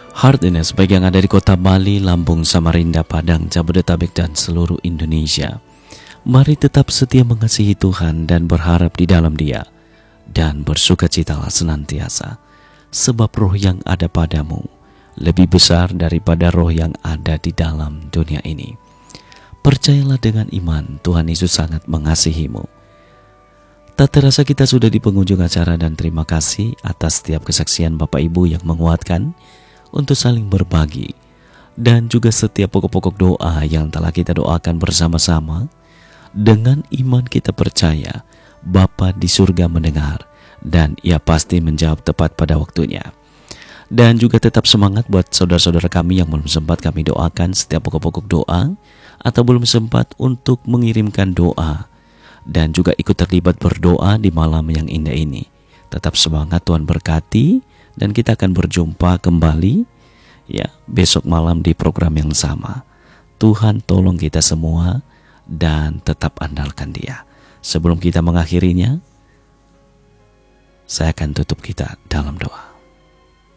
Heart Ines baik yang ada di kota Bali, Lampung, Samarinda, Padang, Jabodetabek, dan seluruh Indonesia. Mari tetap setia mengasihi Tuhan dan berharap di dalam Dia, dan bersukacitalah senantiasa, sebab roh yang ada padamu lebih besar daripada roh yang ada di dalam dunia ini. Percayalah dengan iman, Tuhan Yesus sangat mengasihimu. Tak terasa kita sudah di penghujung acara, dan terima kasih atas setiap kesaksian Bapak Ibu yang menguatkan untuk saling berbagi, dan juga setiap pokok-pokok doa yang telah kita doakan bersama-sama. Dengan iman kita percaya Bapa di surga mendengar, dan Ia pasti menjawab tepat pada waktunya. Dan juga tetap semangat buat saudara-saudara kami yang belum sempat kami doakan setiap pokok-pokok doa, atau belum sempat untuk mengirimkan doa dan juga ikut terlibat berdoa di malam yang indah ini. Tetap semangat, Tuhan berkati, dan kita akan berjumpa kembali ya besok malam di program yang sama. Tuhan tolong kita semua dan tetap andalkan Dia. Sebelum kita mengakhirinya, saya akan tutup kita dalam doa.